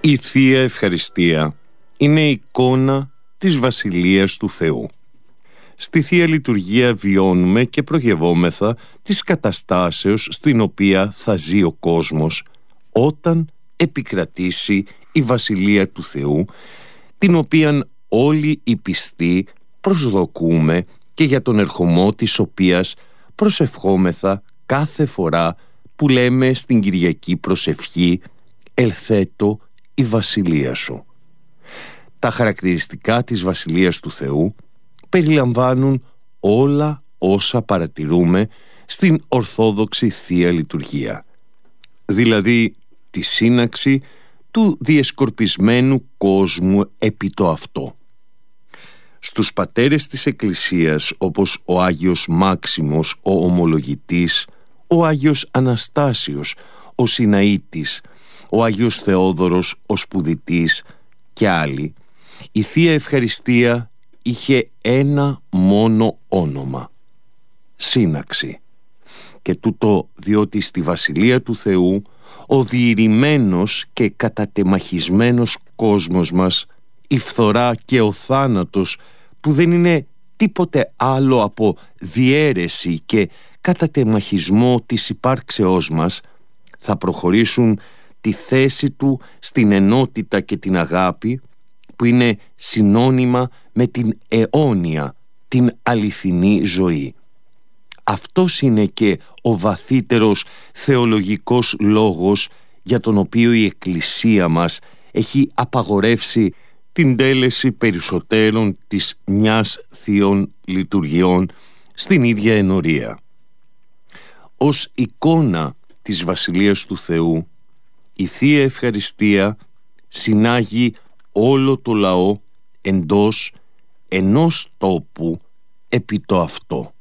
Η Θεία Ευχαριστία είναι εικόνα της Βασιλείας του Θεού. Στη Θεία Λειτουργία βιώνουμε και προγευόμεθα της καταστάσεως στην οποία θα ζει ο κόσμος όταν επικρατήσει η Βασιλεία του Θεού, την οποίαν όλοι οι πιστοί προσδοκούμε και για τον ερχομό της οποίας προσευχόμεθα κάθε φορά που λέμε στην Κυριακή προσευχή «Ελθέτω η Βασιλεία Σου». Τα χαρακτηριστικά της Βασιλείας του Θεού περιλαμβάνουν όλα όσα παρατηρούμε στην Ορθόδοξη Θεία Λειτουργία, δηλαδή τη σύναξη του διεσκορπισμένου κόσμου επί το αυτό. Στους πατέρες της Εκκλησίας, όπως ο Άγιος Μάξιμος, ο Ομολογητής, ο Άγιος Αναστάσιος, ο Συναήτης, ο Άγιος Θεόδωρος, ο Σπουδητής και άλλοι, η Θεία Ευχαριστία είχε ένα μόνο όνομα: σύναξη. Και τούτο διότι στη Βασιλεία του Θεού ο διηρημένος και κατατεμαχισμένος κόσμος μας, η φθορά και ο θάνατος, που δεν είναι τίποτε άλλο από διαίρεση και κατατεμαχισμό της υπάρξεώς μας, θα προχωρήσουν τη θέση του στην ενότητα και την αγάπη, που είναι συνώνυμα με την αιώνια, την αληθινή ζωή. Αυτός είναι και ο βαθύτερος θεολογικός λόγος για τον οποίο η Εκκλησία μας έχει απαγορεύσει την τέλεση περισσότερων της μιας Θείων Λειτουργιών στην ίδια ενορία. Ως εικόνα της Βασιλείας του Θεού, η Θεία Ευχαριστία συνάγει όλο το λαό εντός ενός τόπου επί το αυτό.